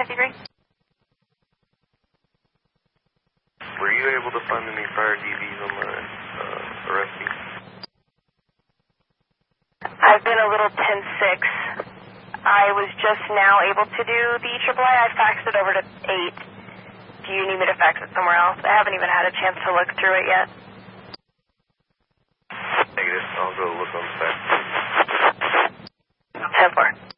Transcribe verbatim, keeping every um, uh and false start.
fifty-three. Were you able to find any fire D Vs on the uh, arrestee? I've been a little ten six. I was just now able to do the triple A. I faxed it over to eight. Do you need me to fax it somewhere else? I haven't even had a chance to look through it yet. Negative. I'll go look on the fax. ten four.